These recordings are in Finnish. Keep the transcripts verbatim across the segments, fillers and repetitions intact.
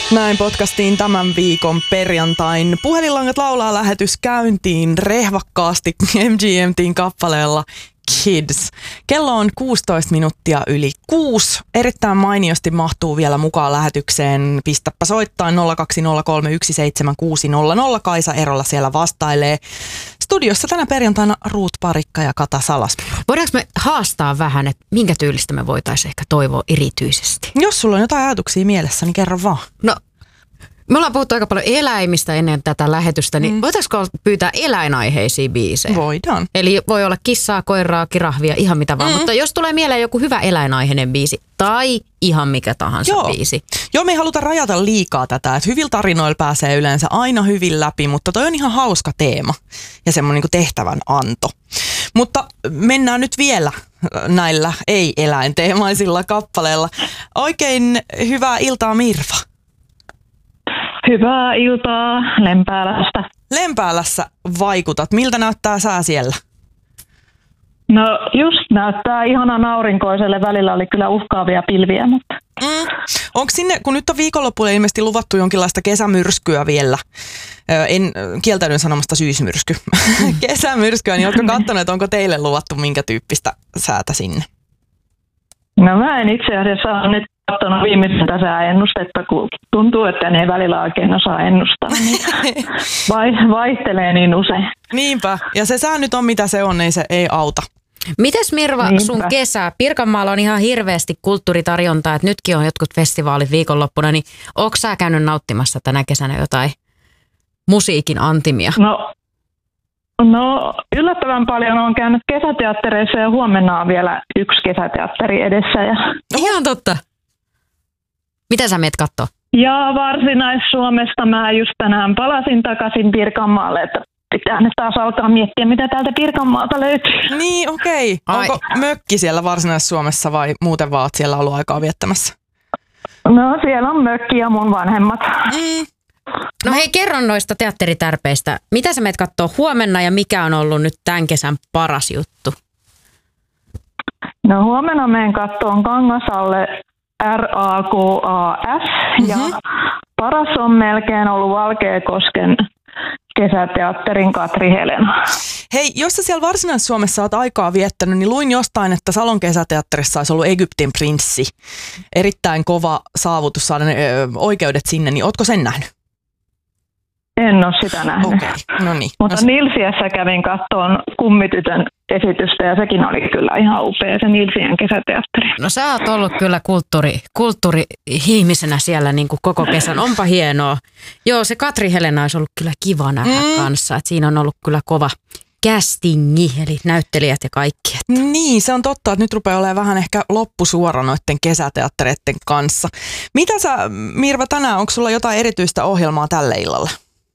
Näin podcastiin tämän viikon perjantain Puhelinlangat laulaa lähetys käyntiin rehvakkaasti M G M T:n kappaleella Kids. Kello on kuusitoista minuuttia yli kuusi. Erittäin mainiosti mahtuu vielä mukaan lähetykseen. Pistäpä soittaa nolla kaksi nolla kolme yksi seitsemän kuusi nolla nolla. Kaisa Erola siellä vastailee. Studiossa tänä perjantaina Ruut Parikka ja Kata Salasmuro. Voidaanko me haastaa vähän, että minkä tyylistä me voitaisiin ehkä toivoa erityisesti? Jos sulla on jotain ajatuksia mielessä, niin kerro vaan. No, me ollaan puhuttu aika paljon eläimistä ennen tätä lähetystä, niin mm. voitaisiinko pyytää eläinaiheisia biisejä? Voidaan. Eli voi olla kissaa, koiraa, kirahvia, ihan mitä vaan. Mm. Mutta jos tulee mieleen joku hyvä eläinaiheinen biisi tai ihan mikä tahansa Joo. biisi. Joo, me ei haluta rajata liikaa tätä, että hyvillä tarinoilla pääsee yleensä aina hyvin läpi, mutta toi on ihan hauska teema ja semmoinen niin tehtävän anto. Mutta mennään nyt vielä näillä ei-eläinteemaisilla kappaleilla. Oikein hyvää iltaa, Mirva. Hyvää iltaa Lempäälästä. Lempäälässä vaikutat. Miltä näyttää sää siellä? No just näyttää ihanan aurinkoiselle. Välillä oli kyllä uhkaavia pilviä, mutta... Mm. Onko sinne, kun nyt on viikonloppuun ilmeisesti luvattu jonkinlaista kesämyrskyä vielä, en kieltäydyn sanomasta syysmyrsky, kesämyrskyä, niin oletko katsonut, että onko teille luvattu minkä tyyppistä säätä sinne? No mä en itse asiassa ole nyt katsonut viimeisintä sääennustetta, kun tuntuu, että ne ei välillä oikein osaa ennustaa. Niin vai, vaihtelee niin usein. Niinpä. Ja se sää nyt on mitä se on, ei se ei auta. Mites Mirva Niinpä. sun kesä? Pirkanmaalla on ihan hirveästi kulttuuritarjontaa, että nytkin on jotkut festivaalit viikonloppuna, niin ootko sä käynyt nauttimassa tänä kesänä jotain musiikin antimia? No, no yllättävän paljon olen käynyt kesäteattereissa ja huomenna on vielä yksi kesäteatteri edessä. Ja... Ihan totta. Mitä sä meet kattoo? Ja Varsinais-Suomesta mä just tänään palasin takaisin Pirkanmaalle, että pitää nyt taas alkaa miettiä, mitä täältä Pirkanmaalta löytyy. Niin, okei. Okay. Onko mökki siellä Varsinais-Suomessa vai muuten vaan oot siellä ollut aikaa viettämässä? No siellä on mökki ja mun vanhemmat. Mm. No hei, kerro noista teatteritärpeistä. Mitä sä meet kattoo huomenna ja mikä on ollut nyt tämän kesän paras juttu? No huomenna menen kattoon Kangasalle R A K A S ja mm-hmm. paras on melkein ollut Valkeakosken kesäteatterin Katri Helena. Hei, jos sä siellä Varsinais-Suomessa oot aikaa viettänyt, niin luin jostain, että Salon kesäteatterissa olisi ollut Egyptin prinssi. Erittäin kova saavutus saada ne ö, oikeudet sinne, niin ootko sen nähnyt? En ole sitä nähnyt. Okei, okay. No niin. Mutta no, Nilsiässä kävin kattoon Kummitytön esitystä ja sekin oli kyllä ihan upea se Nilsiän kesäteatteri. No sä oot ollut kyllä kulttuuri, kulttuuri-ihmisenä siellä niin kuin koko kesän. Onpa hienoa. Joo, se Katri Helena olisi ollut kyllä kiva nähdä mm. kanssa. Et siinä on ollut kyllä kova castingi, eli näyttelijät ja kaikki. Että. Niin, se on totta, että nyt rupeaa olemaan vähän ehkä loppusuora noiden kesäteattereiden kanssa. Mitä sä, Mirva, tänään, onko sulla jotain erityistä ohjelmaa tälle illalle?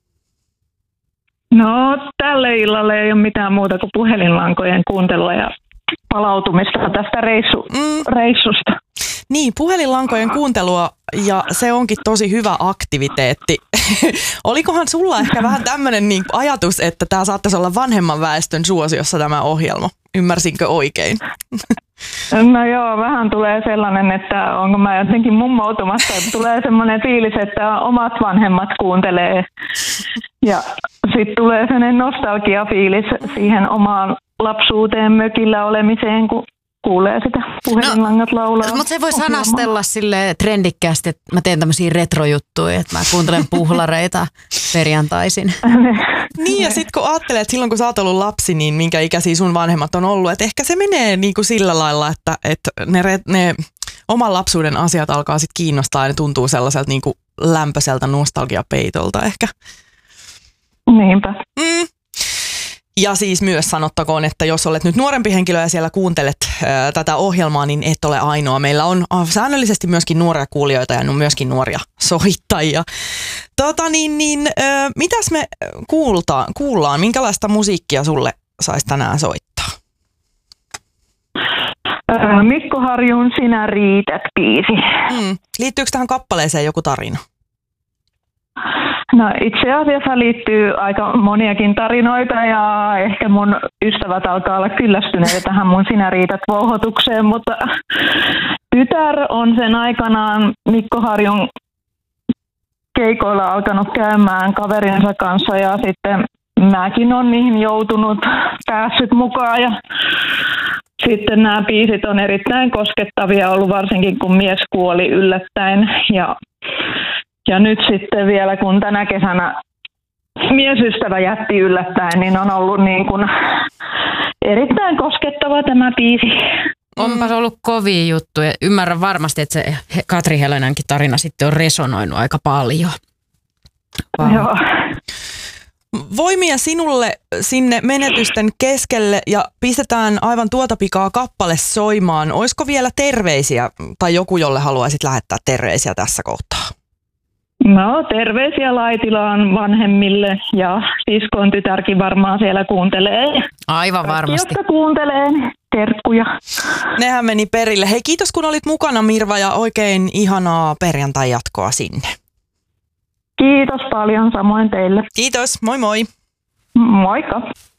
No, tälle illalle ei ole mitään muuta kuin puhelinlankojen kuuntelua ja palautumista tästä reissu, mm. reissusta. Niin, puhelinlankojen kuuntelua ja se onkin tosi hyvä aktiviteetti. Olikohan sulla ehkä vähän tämmöinen niin ajatus, että tämä saattaisi olla vanhemman väestön suosiossa tämä ohjelma? Ymmärsinkö oikein? No joo, vähän tulee sellainen, että onko mä jotenkin mummoutumassa, että tulee semmoinen fiilis, että omat vanhemmat kuuntelee ja sitten tulee sellainen nostalgiafiilis siihen omaan lapsuuteen, mökillä olemiseen, kun kuulee sitä puhelinlangat laulaa. No, mutta se voi sanastella sille trendikkäästi, että mä teen tämmöisiä retrojuttuja, että mä kuuntelen puhlareita perjantaisin. Niin ja sitten kun ajattelee, että silloin kun sä oot ollut lapsi, niin minkä ikäisiä sun vanhemmat on ollut, että ehkä se menee niin kuin sillä lailla, että, että ne, ne oman lapsuuden asiat alkaa sitten kiinnostaa ja ne tuntuu sellaiselta niin kuin lämpöiseltä nostalgiapeitolta ehkä. Niinpä. Mm. Ja siis myös sanottakoon, että jos olet nyt nuorempi henkilö ja siellä kuuntelet ää, tätä ohjelmaa, niin et ole ainoa. Meillä on säännöllisesti myöskin nuoria kuulijoita ja myöskin nuoria soittajia. Tota niin, niin ää, mitäs me kuultaan, kuullaan? Minkälaista musiikkia sulle saisi tänään soittaa? Ää, Mikko Harjun Sinä riität -biisi. Mm. Liittyykö tähän kappaleeseen joku tarina? No itse asiassa liittyy aika moniakin tarinoita ja ehkä mun ystävät alkaa olla kyllästyneitä tähän mun Sinä riität -vouhotukseen, mutta tytär on sen aikanaan Mikko Harjun keikoilla alkanut käymään kaverinsa kanssa ja sitten mäkin olen niihin joutunut, päässyt mukaan ja sitten nämä biisit on erittäin koskettavia ollut, varsinkin kun mies kuoli yllättäen ja, ja nyt sitten vielä kun tänä kesänä miesystävä jätti yllättäen, niin on ollut niin kuin erittäin koskettava tämä biisi. Onpas ollut kovia juttuja. Ymmärrän varmasti, että se Katri Helenänkin tarina sitten on resonoinut aika paljon. Wow. Joo. Voimia sinulle sinne menetysten keskelle ja pistetään aivan tuota pikaa kappale soimaan. Olisiko vielä terveisiä tai joku, jolle haluaisit lähettää terveisiä tässä kohtaa? No, terveisiä Laitilaan vanhemmille ja siskon tytärkin varmaan siellä kuuntelee. Aivan Kaikki, varmasti. jotka kuuntelee, niin terkkuja. Nehän meni perille. Hei, kiitos kun olit mukana, Mirva, ja oikein ihanaa perjantai jatkoa sinne. Kiitos paljon, samoin teille. Kiitos, moi moi. Moikka.